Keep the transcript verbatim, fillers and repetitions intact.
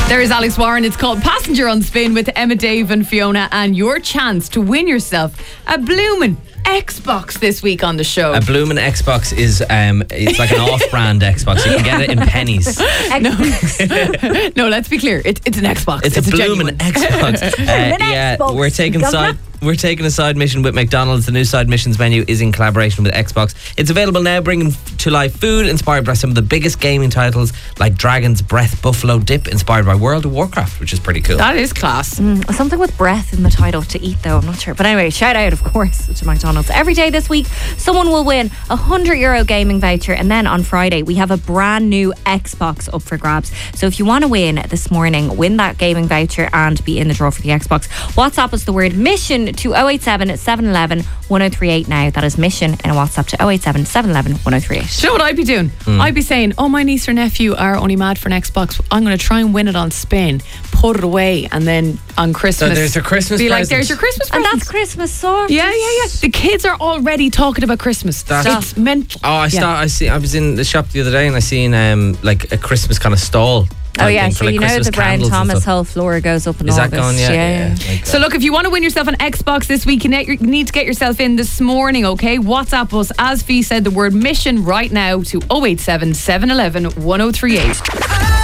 There's Alex Warren. It's called Passenger on Spin with Emma, Dave and Fiona, and your chance to win yourself a bloomin' Xbox this week on the show. A bloomin' Xbox is um, it's like an off-brand Xbox. You can get it in pennies. no, no, let's be clear. It, it's an Xbox. It's, it's a, a bloomin' Xbox. uh, yeah, Xbox. we're taking side. We're taking a side mission with McDonald's. The new side missions menu is in collaboration with Xbox. It's available now, bringing to life food inspired by some of the biggest gaming titles like Dragon's Breath Buffalo Dip, inspired by World of Warcraft, which is pretty cool. That is class. Mm, something with breath in the title to eat, though. I'm not sure. But anyway, shout out, of course, to McDonald's. Every day this week, someone will win a one hundred euro gaming voucher. And then on Friday, we have a brand new Xbox up for grabs. So if you want to win this morning, win that gaming voucher and be in the draw for the Xbox, WhatsApp us the word mission to oh eight seven, seven one one, one oh three eight now. That is mission in a WhatsApp to oh eight seven, seven one one, one oh three eight. Do you know what I'd be doing? Mm. I'd be saying, oh, my niece or nephew are only mad for an Xbox. I'm going to try and win it on spin, put it away, and then on Christmas, so there's your Christmas be present. like, there's your Christmas present. And that's Christmas sorted. Yeah, yeah, yeah. The kids are already talking about Christmas. That's it's mental. Oh, I yeah. start. I see. I was in the shop the other day and I seen um like a Christmas kind of stall. Oh yeah, so like you know Christmas the Brian Thomas whole floor goes up in Is August. that gone? Yeah. yeah. yeah, yeah. Like so look, if you want to win yourself an Xbox this week, you need to get yourself in this morning, okay? WhatsApp us, as Fee said, the word mission right now to oh eight seven, seven one one, one oh three eight.